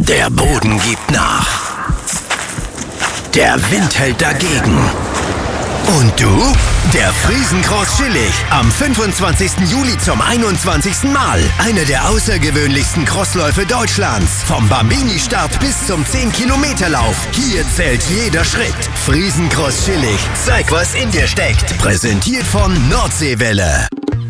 Der Boden gibt nach. Der Wind hält dagegen. Und du? Der Friesencross Schillig. Am 25. Juli zum 21. Mal. Eine der außergewöhnlichsten Crossläufe Deutschlands. Vom Bambini-Start bis zum 10-Kilometer-Lauf. Hier zählt jeder Schritt. Friesencross Schillig. Zeig, was in dir steckt. Präsentiert von Nordseewelle.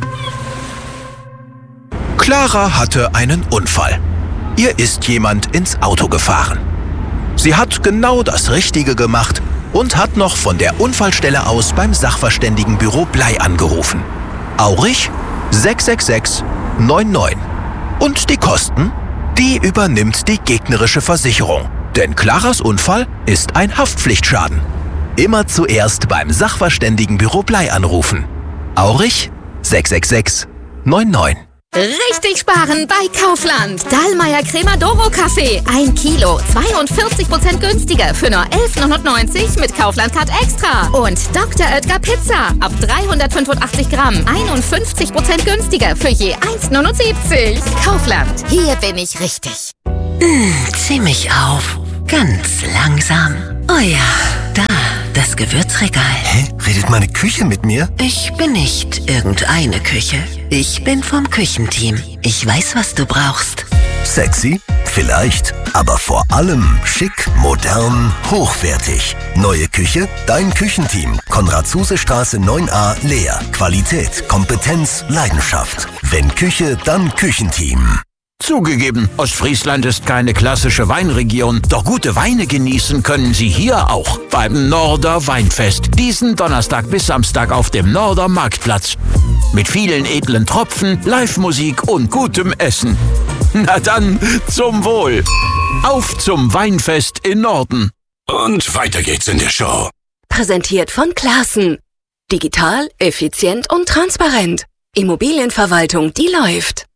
Clara hatte einen Unfall. Ihr ist jemand ins Auto gefahren. Sie hat genau das Richtige gemacht und hat noch von der Unfallstelle aus beim Sachverständigenbüro Blei angerufen. Aurich 666 99. Und die Kosten? Die übernimmt die gegnerische Versicherung. Denn Claras Unfall ist ein Haftpflichtschaden. Immer zuerst beim Sachverständigenbüro Blei anrufen. Aurich 666 99. Richtig sparen bei Kaufland. Dallmayr Crema-Doro Kaffee. 1 Kilo, 42% günstiger für nur 11,99 mit Kaufland-Card Extra. Und Dr. Oetker Pizza. Ab 385 Gramm, 51% günstiger für je 1,79. Kaufland, hier bin ich richtig. Zieh mich auf. Ganz langsam. Oh ja, da, das Gewürzregal. Hä? Redet meine Küche mit mir? Ich bin nicht irgendeine Küche. Ich bin vom Küchenteam. Ich weiß, was du brauchst. Sexy? Vielleicht. Aber vor allem schick, modern, hochwertig. Neue Küche? Dein Küchenteam. Konrad-Zuse-Straße 9a, Leer. Qualität, Kompetenz, Leidenschaft. Wenn Küche, dann Küchenteam. Zugegeben, Ostfriesland ist keine klassische Weinregion, doch gute Weine genießen können Sie hier auch beim Norder Weinfest. Diesen Donnerstag bis Samstag auf dem Norder Marktplatz. Mit vielen edlen Tropfen, Live-Musik und gutem Essen. Na dann, zum Wohl. Auf zum Weinfest in Norden. Und weiter geht's in der Show. Präsentiert von Classen. Digital, effizient und transparent. Immobilienverwaltung, die läuft.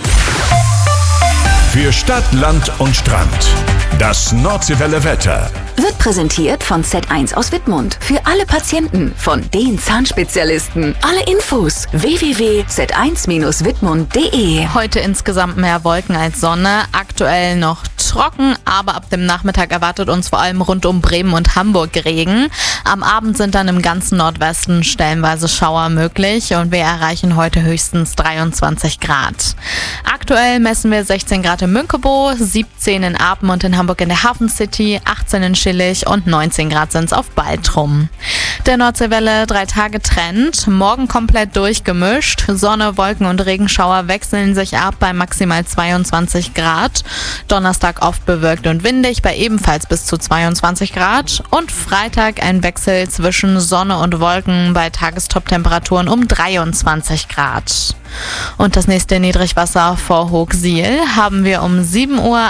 Für Stadt, Land und Strand. Das Nordseewelle Wetter. Wird präsentiert von Z1 aus Wittmund. Für alle Patienten, von den Zahnspezialisten. Alle Infos www.z1-wittmund.de. Heute insgesamt mehr Wolken als Sonne. Aktuell noch trocken, aber ab dem Nachmittag erwartet uns vor allem rund um Bremen und Hamburg Regen. Am Abend sind dann im ganzen Nordwesten stellenweise Schauer möglich und wir erreichen heute höchstens 23 Grad. Aktuell messen wir 16 Grad in Münkebo, 17 in Apen und in Hamburg in der Hafen City, 18 in Schillig und 19 Grad sind es auf Baltrum. Der Nordseewelle 3-Tage-Trend, morgen komplett durchgemischt. Sonne, Wolken und Regenschauer wechseln sich ab bei maximal 22 Grad. Donnerstag oft bewölkt und windig bei ebenfalls bis zu 22 Grad. Und Freitag ein Wechsel zwischen Sonne und Wolken bei Tagestop-Temperaturen um 23 Grad. Und das nächste Niedrigwasser vor Hochsiel haben wir um 7:48 Uhr.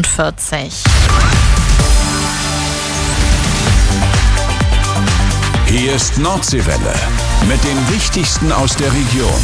Hier ist Nordseewelle mit dem Wichtigsten aus der Region.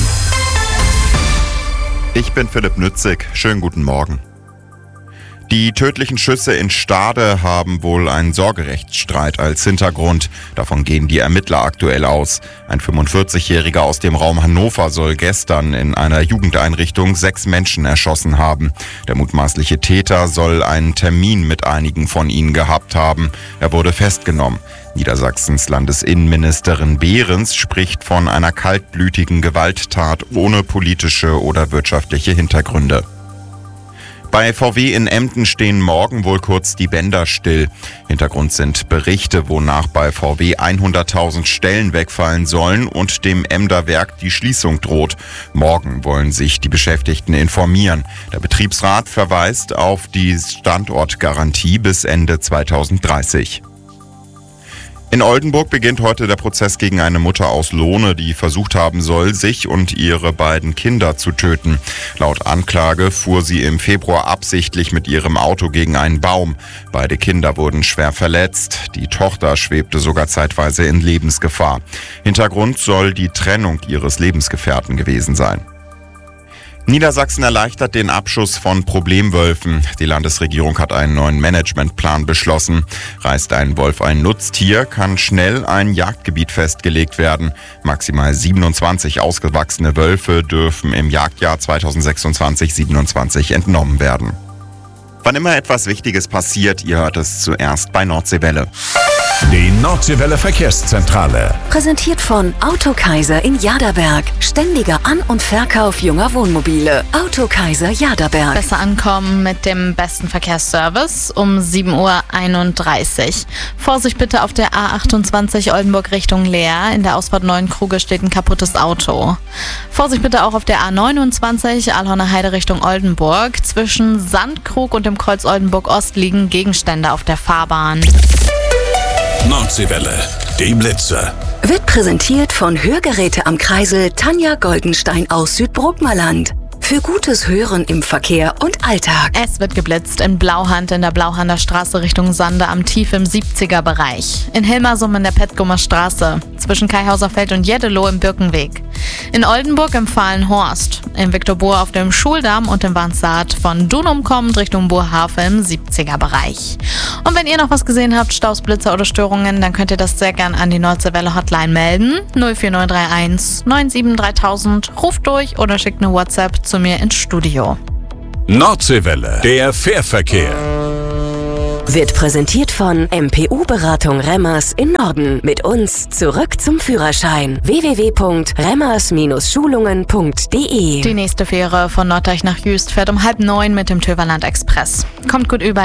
Ich bin Philipp Nützig. Schönen guten Morgen. Die tödlichen Schüsse in Stade haben wohl einen Sorgerechtsstreit als Hintergrund. Davon gehen die Ermittler aktuell aus. Ein 45-Jähriger aus dem Raum Hannover soll gestern in einer Jugendeinrichtung 6 Menschen erschossen haben. Der mutmaßliche Täter soll einen Termin mit einigen von ihnen gehabt haben. Er wurde festgenommen. Niedersachsens Landesinnenministerin Behrens spricht von einer kaltblütigen Gewalttat ohne politische oder wirtschaftliche Hintergründe. Bei VW in Emden stehen morgen wohl kurz die Bänder still. Hintergrund sind Berichte, wonach bei VW 100.000 Stellen wegfallen sollen und dem Emder Werk die Schließung droht. Morgen wollen sich die Beschäftigten informieren. Der Betriebsrat verweist auf die Standortgarantie bis Ende 2030. In Oldenburg beginnt heute der Prozess gegen eine Mutter aus Lohne, die versucht haben soll, sich und ihre beiden Kinder zu töten. Laut Anklage fuhr sie im Februar absichtlich mit ihrem Auto gegen einen Baum. Beide Kinder wurden schwer verletzt. Die Tochter schwebte sogar zeitweise in Lebensgefahr. Hintergrund soll die Trennung ihres Lebensgefährten gewesen sein. Niedersachsen erleichtert den Abschuss von Problemwölfen. Die Landesregierung hat einen neuen Managementplan beschlossen. Reißt ein Wolf ein Nutztier, kann schnell ein Jagdgebiet festgelegt werden. Maximal 27 ausgewachsene Wölfe dürfen im Jagdjahr 2026/27 entnommen werden. Wann immer etwas Wichtiges passiert, ihr hört es zuerst bei Nordseewelle. Die Nordseewelle Verkehrszentrale. Präsentiert von Autokaiser in Jaderberg. Ständiger An- und Verkauf junger Wohnmobile. Autokaiser Jaderberg. Besser ankommen mit dem besten Verkehrsservice um 7:31 Uhr. Vorsicht bitte auf der A28 Oldenburg Richtung Leer. In der Ausfahrt Neuenkruge steht ein kaputtes Auto. Vorsicht bitte auch auf der A29 Alhorner Heide Richtung Oldenburg. Zwischen Sandkrug und dem Kreuz Oldenburg Ost liegen Gegenstände auf der Fahrbahn. Nordseewelle, die Blitze. Wird präsentiert von Hörgeräte am Kreisel Tanja Goldenstein aus Südbrookmerland. Für gutes Hören im Verkehr und Alltag. Es wird geblitzt in Blauhand in der Blauhander Straße Richtung Sande am Tief im 70er-Bereich. In Hilmersum in der Petgumer Straße. Zwischen Kaihauserfeld und Jeddeloh im Birkenweg. In Oldenburg im Fahlenhorst. In Viktorboer auf dem Schuldamm und im Warnssaat von Dunum kommend Richtung Burhafe im 70er-Bereich. Und wenn ihr noch was gesehen habt, Staus, Blitzer oder Störungen, dann könnt ihr das sehr gern an die Nordseewelle Hotline melden. 04931 97 3000. Ruft durch oder schickt eine WhatsApp zu mir ins Studio. Nordseewelle, der Fährverkehr. Wird präsentiert von MPU-Beratung Remmers in Norden. Mit uns zurück zum Führerschein. www.remmers-schulungen.de. Die nächste Fähre von Norddeich nach Jüst fährt um 8:30 mit dem Töverland Express. Kommt gut über.